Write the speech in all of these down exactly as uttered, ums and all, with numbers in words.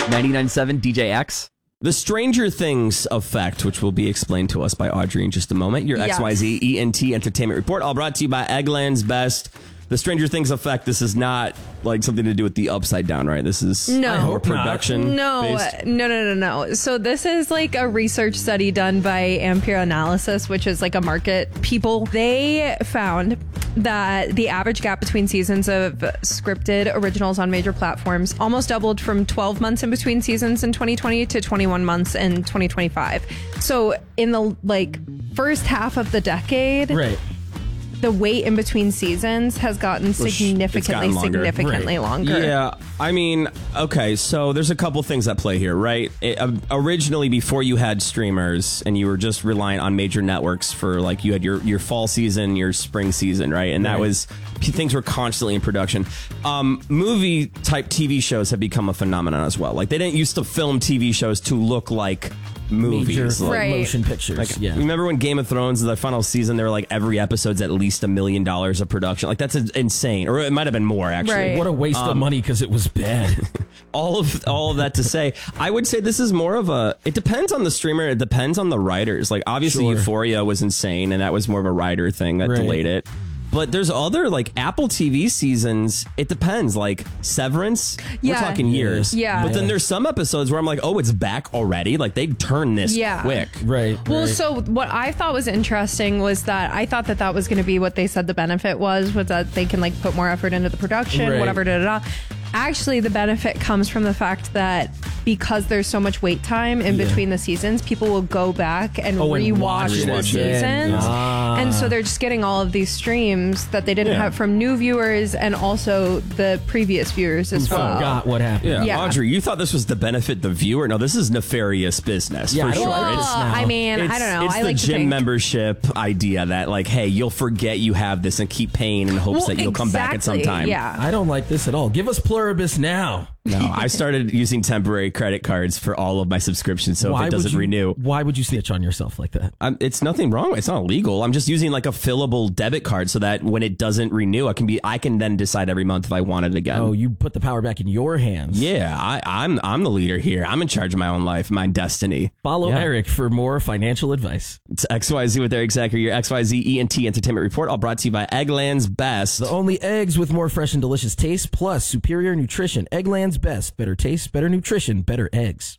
ninety-nine point seven D J X. The Stranger Things effect, which will be explained to us by Audrey in just a moment. Your Yes. X Y Z E N T Entertainment Report, all brought to you by Eggland's Best. The Stranger Things effect, this is not like something to do with the Upside Down, right? This is No. more production No, based. no, no, no, no. So this is like a research study done by Ampere Analysis, which is like a market people. They found that the average gap between seasons of scripted originals on major platforms almost doubled from twelve months in between seasons in twenty twenty to twenty-one months in twenty twenty-five. So in the like first half of the decade, Right. the wait in between seasons has gotten significantly, gotten longer. significantly Right. longer. Yeah, I mean, okay, so there's a couple things at play here, right? It, uh, originally, before you had streamers and you were just reliant on major networks for, like, you had your, your fall season, your spring season, right? And that Right. was, things were constantly in production. Um, movie-type T V shows have become a phenomenon as well. Like, they didn't used to film T V shows to look like movies. Major Like, Right. motion pictures. Like, yeah. remember when Game of Thrones, the final season, they were like every episode's at least a million dollars of production? Like, that's insane. Or it might have been more, actually. Right. What a waste of Um, money because it was bad. all of all of that to say, I would say this is more of a, it depends on the streamer, it depends on the writers. Like, obviously Sure. Euphoria was insane, and that was more of a writer thing that Right. delayed it. But there's other, like, Apple T V seasons, it depends. Like, Severance, Yeah. we're talking years. Yeah. But then there's some episodes where I'm like, oh, it's back already? Like, they turn this Yeah. quick. Right. Well, right. so what I thought was interesting was that I thought that that was going to be what they said the benefit was, was that they can like put more effort into the production, Right. whatever, da da da. Actually, the benefit comes from the fact that because there's so much wait time in Yeah. between the seasons, people will go back and Oh, and rewatch watch the it seasons. again. Ah. And so they're just getting all of these streams that they didn't Yeah. have from new viewers and also the previous viewers as well. Forgot what happened. Yeah. Yeah. Audrey, you thought this was to benefit the viewer? No, this is nefarious business Yeah, for I don't sure. like Well, this now. I mean, It's, I don't know. It's I the like to gym think- membership idea that, like, hey, you'll forget you have this and keep paying in hopes Well, that you'll come back at some exactly, time. Yeah. I don't like this at all. Give us Pluribus now. No, I started using temporary credit cards for all of my subscriptions, so if it would doesn't you, renew, Why would you snitch on yourself like that? I'm, it's nothing wrong. It's not illegal. I'm just using like a fillable debit card so that when it doesn't renew, I can be I can then decide every month if I want it again. Oh, you put the power back in your hands. Yeah, I, I'm I'm the leader here. I'm in charge of my own life, my destiny. Follow Yeah. Eric for more financial advice. It's X Y Z with Eric Zachary, your X Y Z E N T Entertainment Report, all brought to you by Eggland's Best. The only eggs with more fresh and delicious taste, plus superior nutrition. Eggland's Best. Better taste, better nutrition, better eggs.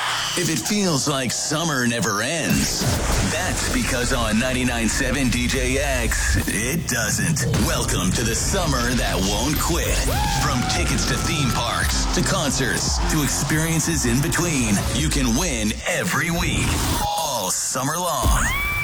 If it feels like summer never ends, that's because on ninety-nine point seven D J X, it doesn't. Welcome to the summer that won't quit. From tickets to theme parks, to concerts, to experiences in between, you can win every week, all summer long.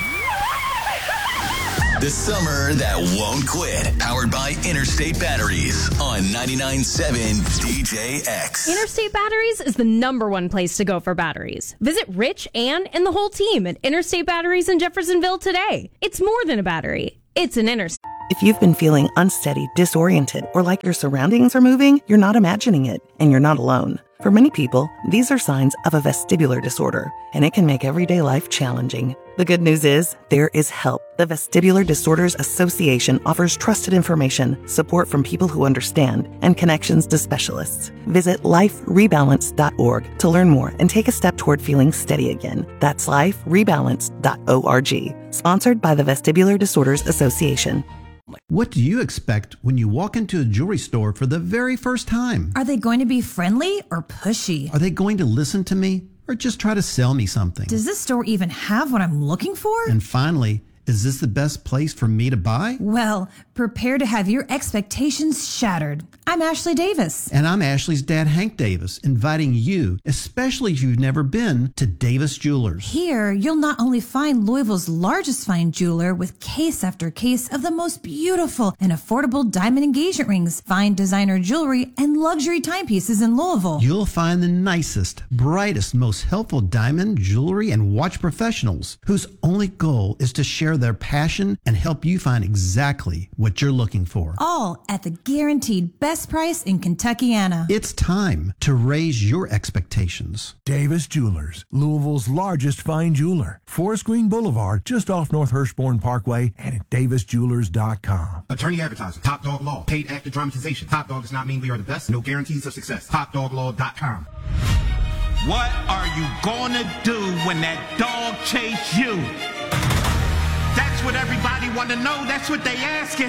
The summer that won't quit. Powered by Interstate Batteries on ninety-nine point seven D J X. Interstate Batteries is the number one place to go for batteries. Visit Rich, Ann, and the whole team at Interstate Batteries in Jeffersonville today. It's more than a battery. It's an Interstate. If you've been feeling unsteady, disoriented, or like your surroundings are moving, you're not imagining it, and you're not alone. For many people, these are signs of a vestibular disorder, and it can make everyday life challenging. The good news is, there is help. The Vestibular Disorders Association offers trusted information, support from people who understand, and connections to specialists. Visit life rebalance dot org to learn more and take a step toward feeling steady again. That's life rebalance dot org. Sponsored by the Vestibular Disorders Association. What do you expect when you walk into a jewelry store for the very first time? Are they going to be friendly or pushy? Are they going to listen to me or just try to sell me something? Does this store even have what I'm looking for? And finally, is this the best place for me to buy? Well, prepare to have your expectations shattered. I'm Ashley Davis. And I'm Ashley's dad, Hank Davis, inviting you, especially if you've never been, to Davis Jewelers. Here, you'll not only find Louisville's largest fine jeweler with case after case of the most beautiful and affordable diamond engagement rings, fine designer jewelry, and luxury timepieces in Louisville. You'll find the nicest, brightest, most helpful diamond, jewelry, and watch professionals whose only goal is to share their passion and help you find exactly what you're looking for. All at the guaranteed best price in Kentuckiana. It's time to raise your expectations. Davis Jewelers, Louisville's largest fine jeweler. Forest Green Boulevard, just off North Hirschborn Parkway, and at davis jewelers dot com. Attorney advertising. Top Dog Law. Paid actor dramatization. Top Dog does not mean we are the best. No guarantees of success. top dog law dot com. What are you gonna do when that dog chase you? That's what everybody wanna know. That's what they asking.